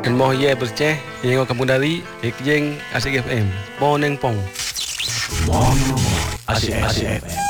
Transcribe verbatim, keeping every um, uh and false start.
Moh ye berceh yang kampung dari ikjeng Asyik F M. Boneng pong. Mono Asyik Asyik F M.